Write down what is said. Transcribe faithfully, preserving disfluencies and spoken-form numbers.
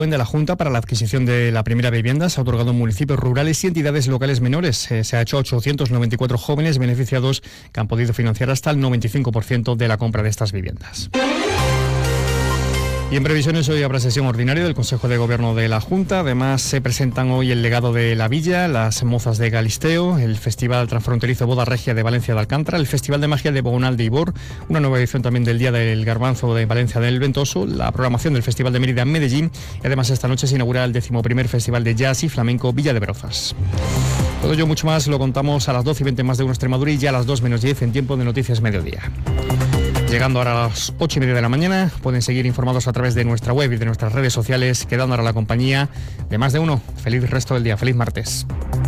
de la Junta para la adquisición de la primera vivienda se ha otorgado en municipios rurales y entidades locales menores. Eh, se ha hecho ochocientos noventa y cuatro jóvenes beneficiados que han podido financiar hasta el noventa y cinco por ciento de la compra de estas viviendas. Y en previsiones, hoy habrá sesión ordinaria del Consejo de Gobierno de la Junta. Además, se presentan hoy el legado de la Villa, las mozas de Galisteo, el Festival Transfronterizo Boda Regia de Valencia de Alcántara, el Festival de Magia de Bogonal de Ibor, una nueva edición también del Día del Garbanzo de Valencia del Ventoso, la programación del Festival de Mérida en Medellín y además esta noche se inaugura el decimoprimer Festival de Jazz y Flamenco Villa de Berozas. Todo ello mucho más lo contamos a las doce y veinte más de uno Extremadura y ya a las dos menos diez en tiempo de Noticias Mediodía. Llegando ahora a las ocho y media de la mañana, pueden seguir informados a través de nuestra web y de nuestras redes sociales, quedando ahora la compañía de Más de Uno. Feliz resto del día, feliz martes.